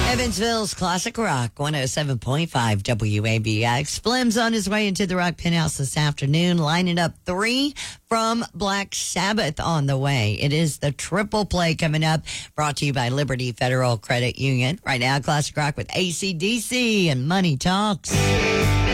Evansville's Classic Rock, 107.5 WABX. Flim's on his way into the Rock Penthouse this afternoon, lining up 3 from Black Sabbath on the way. It is the triple play coming up, brought to you by Liberty Federal Credit Union. Right now, Classic Rock with AC/DC and Money Talks.